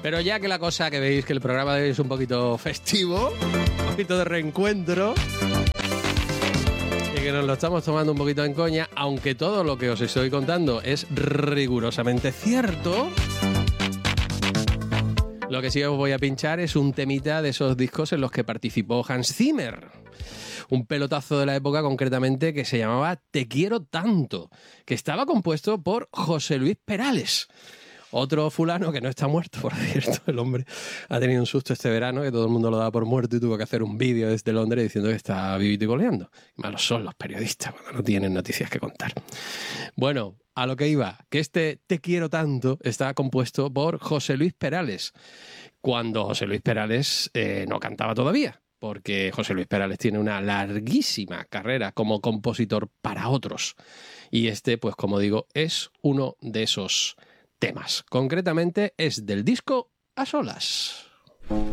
Pero ya que la cosa, que veis que el programa de hoy es un poquito festivo, un poquito de reencuentro, y que nos lo estamos tomando un poquito en coña, aunque todo lo que os estoy contando es rigurosamente cierto, lo que sí os voy a pinchar es un temita de esos discos en los que participó Hans Zimmer. Un pelotazo de la época concretamente que se llamaba Te quiero tanto, que estaba compuesto por José Luis Perales. Otro fulano que no está muerto, por cierto. El hombre ha tenido un susto este verano, que todo el mundo lo daba por muerto y tuvo que hacer un vídeo desde Londres diciendo que está vivito y coleando. Malos son los periodistas cuando no tienen noticias que contar. Bueno, a lo que iba, que este Te quiero tanto está compuesto por José Luis Perales, cuando José Luis Perales no cantaba todavía, porque José Luis Perales tiene una larguísima carrera como compositor para otros. Y este, pues como digo, es uno de esos temas. Concretamente es del disco A Solas.